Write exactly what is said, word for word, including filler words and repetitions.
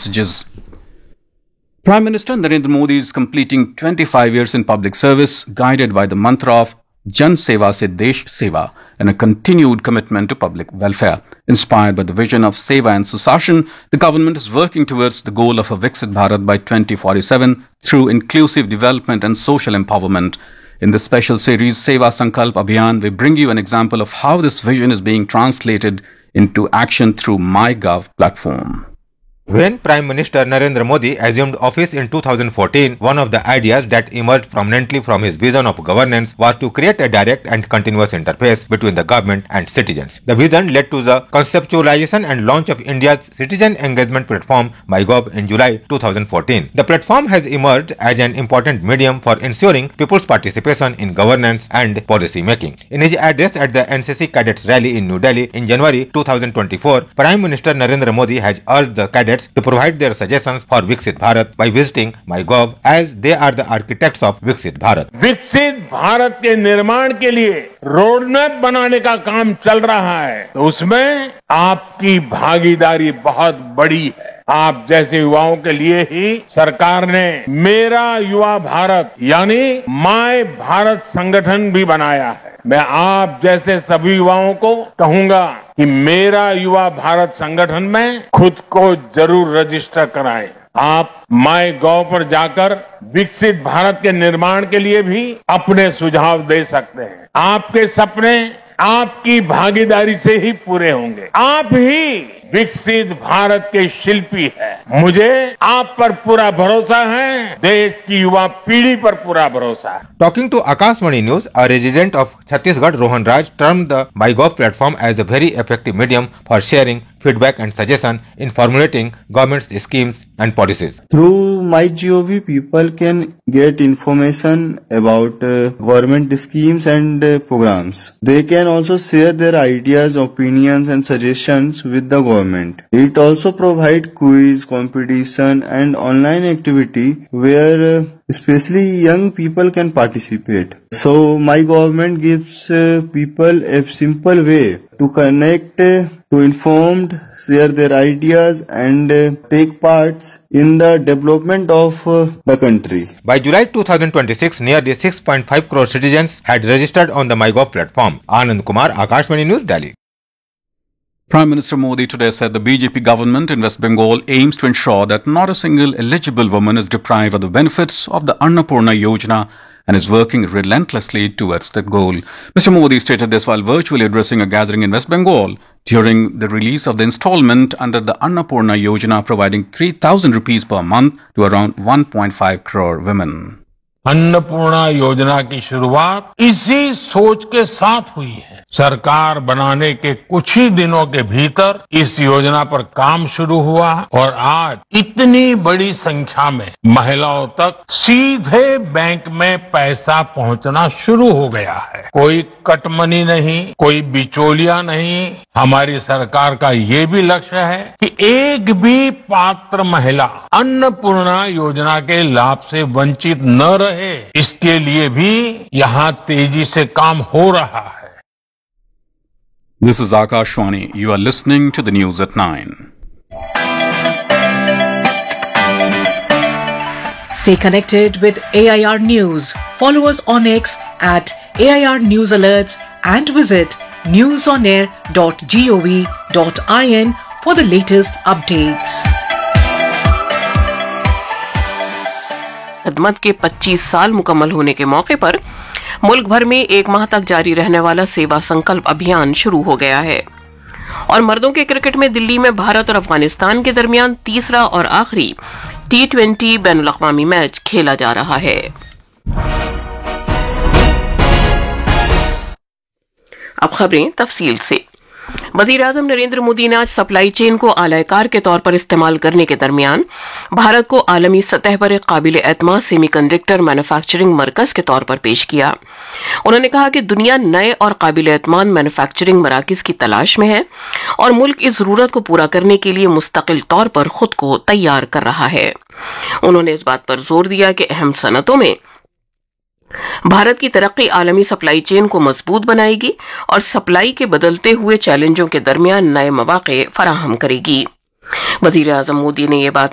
messages. Prime Minister Narendra Modi is completing twenty-five years in public service, guided by the mantra of Jan Seva se Desh Seva and a continued commitment to public welfare. Inspired by the vision of Seva and Susashan, the government is working towards the goal of a Viksit Bharat by twenty forty-seven through inclusive development and social empowerment. In this special series, Seva Sankalp Abhiyan, we bring you an example of how this vision is being translated into action through MyGov platform. When Prime Minister Narendra Modi assumed office in two thousand fourteen, one of the ideas that emerged prominently from his vision of governance was to create a direct and continuous interface between the government and citizens. The vision led to the conceptualization and launch of India's citizen engagement platform MyGov in July two thousand fourteen. The platform has emerged as an important medium for ensuring people's participation in governance and policy making. In his address at the N C C Cadets Rally in New Delhi in January two thousand twenty-four, Prime Minister Narendra Modi has urged the cadets to provide their suggestions for Viksit Bharat by visiting MyGov, as they are the architects of Viksit Bharat. विकसित भारत के निर्माण के लिए road map बनाने का काम चल रहा है, तो उसमें आपकी भागीदारी बहुत बड़ी है। आप जैसे युवाओं के लिए ही सरकार ने मेरा युवा भारत यानी माय भारत संगठन भी बनाया है। मैं आप जैसे सभी युवाओं को कहूंगा कि मेरा युवा भारत संगठन में खुद को जरूर रजिस्टर कराएं। आप माय गॉव पर जाकर विकसित भारत के निर्माण के लिए भी अपने सुझाव दे सकते हैं। आपके सपने आपकी भागीदारी से ही पूरे होंगे। आप ही विकसित भारत के शिल्पी हैं। मुझे आप पर पूरा भरोसा है, देश की युवा पीढ़ी पर पूरा भरोसा है। Talking to Akashvani News, a resident of Chhattisgarh, Rohan Raj, termed the MyGov platform as a very effective medium for sharing feedback and suggestion in formulating government's schemes and policies. Through MyGov, people can get information about uh, government schemes and uh, programs. They can also share their ideas, opinions and suggestions with the government. It also provides quiz, competition and online activity where uh, especially young people can participate. So my government gives uh, people a simple way to connect, uh, to informed, share their ideas and uh, take parts in the development of uh, the country. By July two thousand twenty-six, nearly six point five crore citizens had registered on the MyGov platform. Anand Kumar, Akashvani News, Delhi. Prime Minister Modi today said the B J P government in West Bengal aims to ensure that not a single eligible woman is deprived of the benefits of the Annapurna Yojana and is working relentlessly towards that goal. Mister Modi stated this while virtually addressing a gathering in West Bengal during the release of the installment under the Annapurna Yojana, providing three thousand rupees per month to around one point five crore women. Annapurna योजना की शुरुआत इसी सोच के साथ हुई है। सरकार बनाने के कुछ ही दिनों के भीतर इस योजना पर काम शुरू हुआ और आज इतनी बड़ी संख्या में महिलाओं तक सीधे बैंक में पैसा पहुंचना शुरू हो गया है। कोई कटमनी नहीं, कोई बिचौलिया नहीं। हमारी सरकार का ये भी लक्ष्य है कि एक भी पात्र महिला अन्नपूर्णा योजना के लाभ से वंचित न रहे। इसके लिए भी यहाँ तेजी से काम हो रहा है। This is Akashvani. You are listening to the news at nine. Stay connected with A I R News. Follow us on X at A I R News Alerts and visit news on air dot gov dot in for the latest updates. खदमत के पच्चीस साल मुकम्मल होने के मौके पर मुल्क भर में एक माह तक जारी रहने वाला सेवा संकल्प अभियान शुरू हो गया है और मर्दों के क्रिकेट में दिल्ली में भारत और अफगानिस्तान के दरमियान तीसरा और आखिरी टी ट्वेंटी बैनुल अक़वामी मैच खेला जा रहा है। अब खबरें तफसील से। वजीर आजम नरेंद्र मोदी ने आज सप्लाई चेन को आलायकार के तौर पर इस्तेमाल करने के दरमियान भारत को आलमी सतह पर एक काबिल एतमाद सेमीकंडक्टर मैन्युफैक्चरिंग मरकज के तौर पर पेश किया। उन्होंने कहा कि दुनिया नए और काबिल एतमाद मैन्युफैक्चरिंग मराकज की तलाश में है और मुल्क इस जरूरत को पूरा करने के लिए मुस्तकिल तौर पर खुद को तैयार कर रहा है। उन्होंने इस बात पर जोर दिया कि अहम सनतों में भारत की तरक्की आलमी सप्लाई चेन को मजबूत बनाएगी और सप्लाई के बदलते हुए चैलेंजों के दरमियान नए मौके फराहम करेगी। वजीर आजम मोदी ने यह बात